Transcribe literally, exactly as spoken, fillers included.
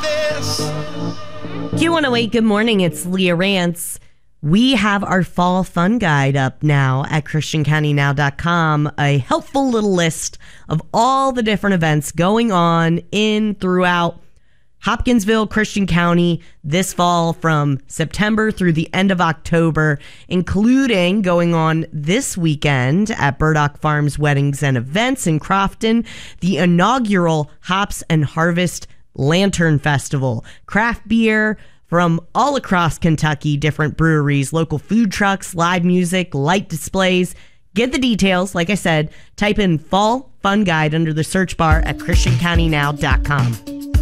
Q one oh eight, good morning. It's Leah Rance. We have our fall fun guide up now at christian county now dot com, a helpful little list of all the different events going on in throughout Hopkinsville, Christian County this fall from September through the end of October, including going on this weekend at Burdock Farms Weddings and Events in Crofton, the inaugural Hops and Harvest Lantern Festival, craft beer from all across Kentucky, different breweries, local food trucks, live music, light displays. Get the details. Like I said, type in Fall Fun Guide under the search bar at christian county now dot com.